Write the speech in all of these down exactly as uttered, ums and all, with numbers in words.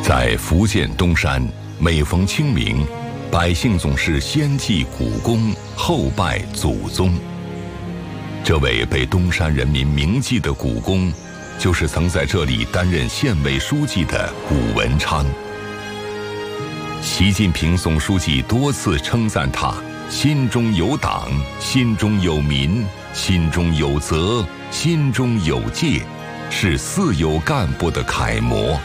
在福建东山，每逢清明，百姓总是先祭古公，后拜祖宗。这位被东山人民铭记的古公，就是曾在这里担任县委书记的古文昌。习近平总书记多次称赞他心中有党，心中有民，心中有责，心中有戒，是四有干部的楷模。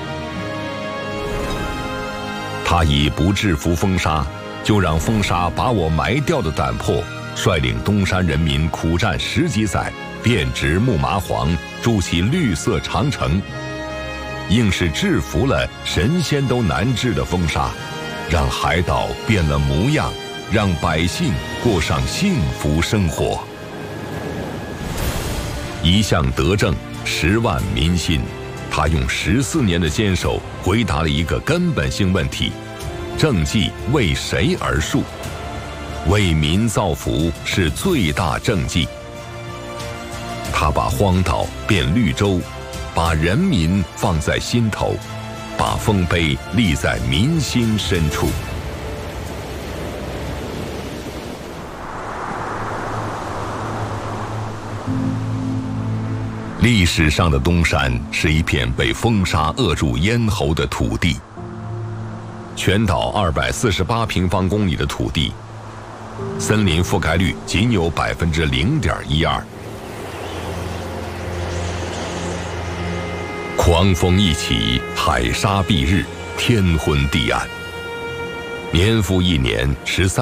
他以不制服风沙，就让风沙把我埋掉的胆魄，率领东山人民苦战十几载，遍植木麻黄，筑起绿色长城，硬是制服了神仙都难治的风沙，让海岛变了模样，让百姓过上幸福生活。一项德政，十万民心。他用十四年的坚守，回答了一个根本性问题：政绩为谁而树？为民造福是最大政绩。他把荒岛变绿洲，把人民放在心头，把丰碑立在民心深处。历史上的东山是一片被风沙扼住咽喉的土地。全岛二百四十八平方公里的土地，森林覆盖率仅有百分之零点一二。狂风一起，海沙蔽日，天昏地暗。年复一年，十三。